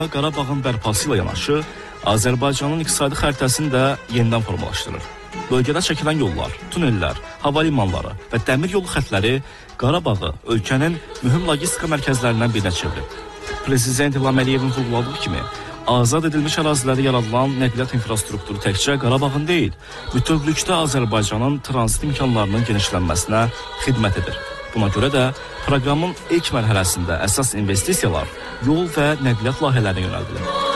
Qarabağın bərpası ilə yanaşı, Azərbaycanın iqtisadi xəritəsini də yenidən formalaşdırır. Bölgədə çəkilən yollar, tunellər, hava limanları və dəmir yolu xətləri Qarabağı ölkənin mühüm logistika mərkəzlərindən birinə çevirib. Prezident İlham Əliyevin vurğuladığı kimi, azad edilmiş ərazilərdə yaradılan nəqliyyat infrastrukturu təkcə Qarabağın deyil, bütövlükdə Azərbaycanın tranzit imkanlarının genişlənməsinə xidmət edir. Buna görə də proqramın ilk mərhələsində əsas investisiyalar yol və nəqliyyat layihələrinə yönəldilir.